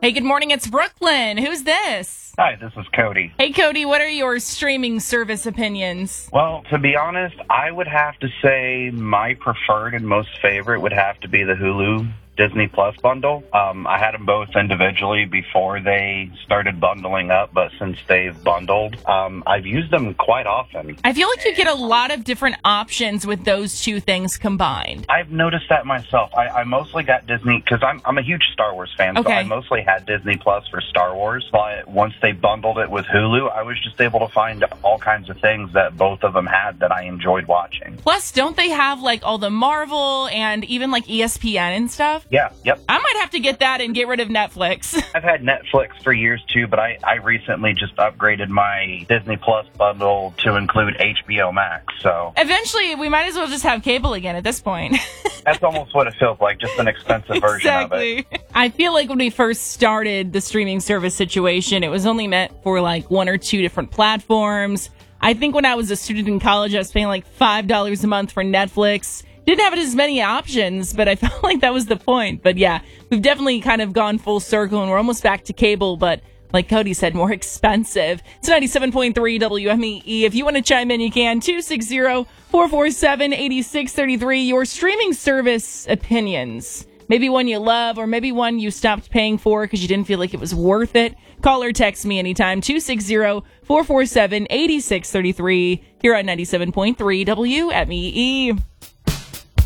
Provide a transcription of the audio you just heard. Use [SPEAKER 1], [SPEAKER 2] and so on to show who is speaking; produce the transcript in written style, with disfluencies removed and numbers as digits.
[SPEAKER 1] Hey, good morning. It's Brooklyn. Who's this?
[SPEAKER 2] Hi, this is Cody.
[SPEAKER 1] Hey, Cody, what are your streaming service opinions?
[SPEAKER 2] Well, to be honest, I would have to say my preferred and most favorite would have to be the Hulu Disney Plus bundle. I had them both individually before they started bundling up, but since they've bundled, I've used them quite often.
[SPEAKER 1] I feel like you get a lot of different options with those two things combined.
[SPEAKER 2] I've noticed that myself. I mostly got Disney because I'm a huge Star Wars fan, so I mostly had Disney Plus for Star Wars. But once they bundled it with Hulu, I was just able to find all kinds of things that both of them had that I enjoyed watching.
[SPEAKER 1] Plus, don't they have like all the Marvel and even like ESPN and stuff?
[SPEAKER 2] Yeah, yep.
[SPEAKER 1] I might have to get that and get rid of Netflix.
[SPEAKER 2] I've had Netflix for years too, but I recently just upgraded my Disney Plus bundle to include HBO Max. So
[SPEAKER 1] eventually, we might as well just have cable again at this point.
[SPEAKER 2] That's almost what it feels like, just an expensive version of it.
[SPEAKER 1] I feel like when we first started the streaming service situation, it was only meant for like one or two different platforms. I think when I was a student in college, I was paying like $5 a month for Netflix. Didn't have as many options, but I felt like that was the point. But yeah, we've definitely kind of gone full circle and we're almost back to cable, but like Cody said, more expensive. It's 97.3 WMEE. If you want to chime in, you can. 260-447-8633. Your streaming service opinions. Maybe one you love or maybe one you stopped paying for because you didn't feel like it was worth it. Call or text me anytime. 260-447-8633 here on 97.3 WMEE.